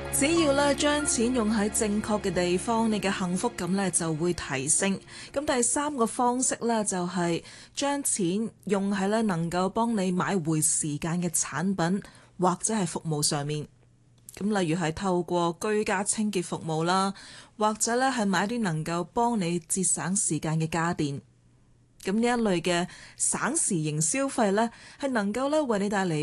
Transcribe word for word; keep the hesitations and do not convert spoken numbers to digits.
只要咧將錢用喺正確嘅地方，你嘅幸福感咧就會提升。咁第三個方式咧就係將錢用喺咧能夠幫你買回時間嘅產品或者係服務上面。咁例如係透過居家清潔服務啦，或者咧係買啲能夠幫你節省時間嘅家電。咁呢一類嘅省時型消費咧，係能夠咧為你帶嚟